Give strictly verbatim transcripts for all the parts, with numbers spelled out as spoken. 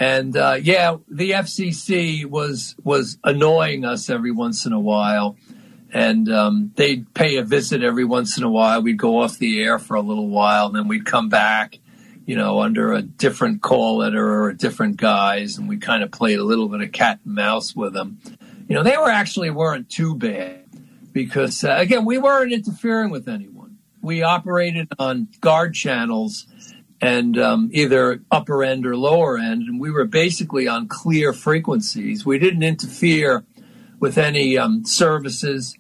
And uh, yeah, the F C C was was annoying us every once in a while, and um, they'd pay a visit every once in a while. We'd go off the air for a little while, and then we'd come back, you know, under a different call letter or a different guise, and we kind of played a little bit of cat and mouse with them. You know, they were actually weren't too bad because, uh, again, we weren't interfering with anyone. We operated on guard channels and um, either upper end or lower end, and we were basically on clear frequencies. We didn't interfere with any um, services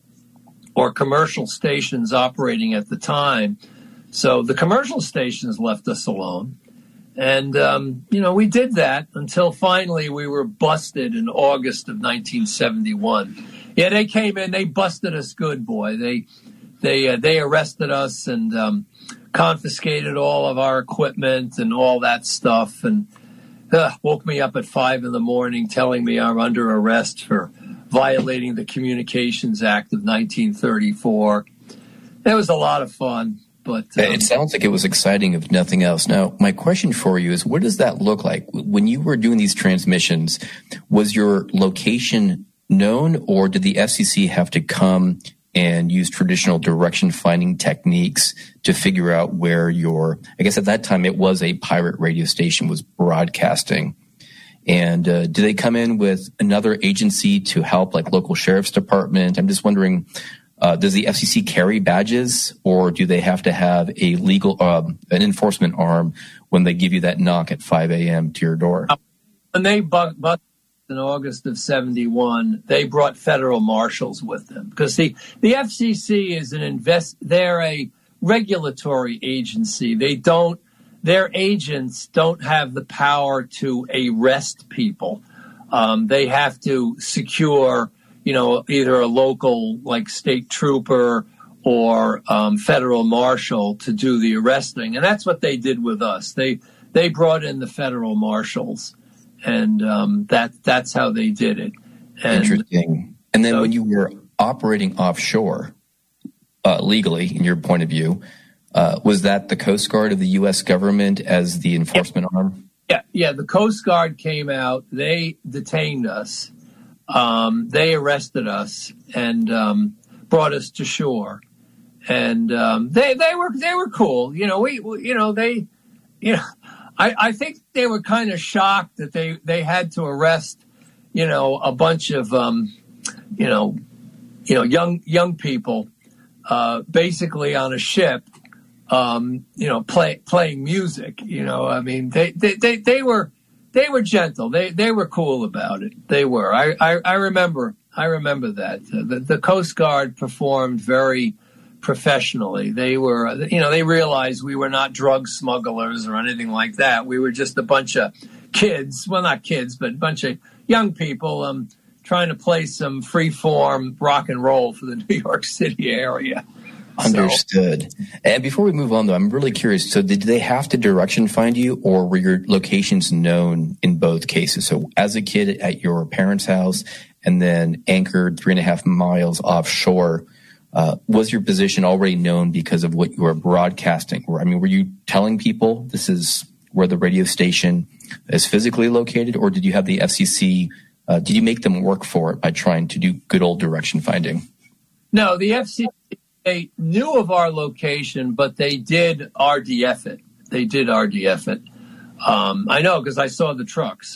or commercial stations operating at the time. So the commercial stations left us alone. And, um, you know, we did that until finally we were busted in August of nineteen seventy-one. Yeah, they came in, they busted us good, boy. They they uh, they arrested us and um, confiscated all of our equipment and all that stuff, and uh, woke me up at five in the morning telling me I'm under arrest for violating the Communications Act of nineteen thirty-four. It was a lot of fun. But um, it sounds like it was exciting, if nothing else. Now, my question for you is, what does that look like? When you were doing these transmissions, was your location known, or did the F C C have to come and use traditional direction finding techniques to figure out where your, I guess at that time it was a pirate radio station, was broadcasting? And uh, do they come in with another agency to help, like local sheriff's department? I'm just wondering, Uh, does the F C C carry badges, or do they have to have a legal, um, an enforcement arm when they give you that knock at five a.m. to your door? When they busted bu- in August of seventy-one, they brought federal marshals with them because the, the F C C is an invest. They're a regulatory agency. They don't. Their agents don't have the power to arrest people. Um, they have to secure, you know, either a local, like, state trooper or um, federal marshal to do the arresting. And that's what they did with us. They they brought in the federal marshals, and um, that that's how they did it. And interesting. And then so, when you were operating offshore, uh, legally, in your point of view, uh, was that the Coast Guard of the U S government as the enforcement yeah, arm? Yeah, yeah. The Coast Guard came out. They detained us. Um, they arrested us and um, brought us to shore, and um, they they were they were cool. You know, we, we you know they, you know, I, I think they were kind of shocked that they, they had to arrest, you know, a bunch of um, you know, you know young young people, uh, basically on a ship, um, you know, play, playing music. You know, I mean, they they they, they were. They were gentle. They they were cool about it. They were. I I, I remember. I remember that uh, the the Coast Guard performed very professionally. They were. You know, they realized we were not drug smugglers or anything like that. We were just a bunch of kids. Well, not kids, but a bunch of young people um, trying to play some free form rock and roll for the New York City area. Understood. So, and before we move on, though, I'm really curious. So did they have to direction find you, or were your locations known in both cases? So as a kid at your parents' house and then anchored three and a half miles offshore, uh, was your position already known because of what you were broadcasting? Or, I mean, were you telling people this is where the radio station is physically located, or did you have the F C C, uh, did you make them work for it by trying to do good old direction finding? No, the F C C, they knew of our location, but they did R D F it. They did R D F it. Um, I know because I saw the trucks.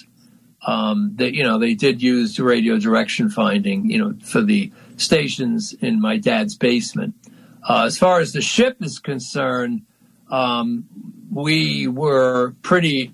Um, that you know they did use radio direction finding, you know, for the stations in my dad's basement. Uh, as far as the ship is concerned, um, we were pretty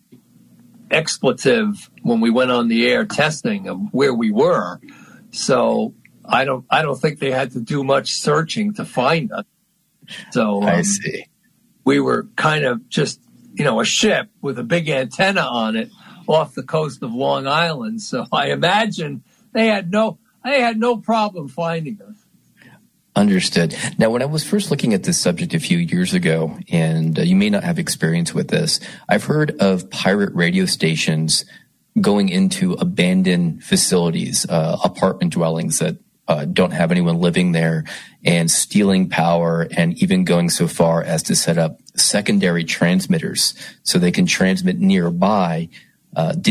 expletive when we went on the air testing of where we were. So. I don't. I don't think they had to do much searching to find us. So um, I see. We were kind of just, you know, a ship with a big antenna on it off the coast of Long Island. So I imagine they had no. They had no problem finding us. Understood. Now, when I was first looking at this subject a few years ago, and uh, you may not have experience with this, I've heard of pirate radio stations going into abandoned facilities, uh, apartment dwellings that Uh, don't have anyone living there, and stealing power, and even going so far as to set up secondary transmitters so they can transmit nearby. Uh,